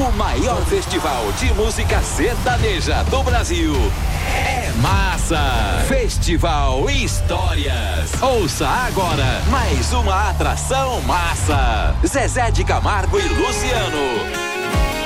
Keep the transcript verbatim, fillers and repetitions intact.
O maior festival de música sertaneja do Brasil. É massa! Festival Histórias. Ouça agora mais uma atração massa. Zezé de Camargo e Luciano.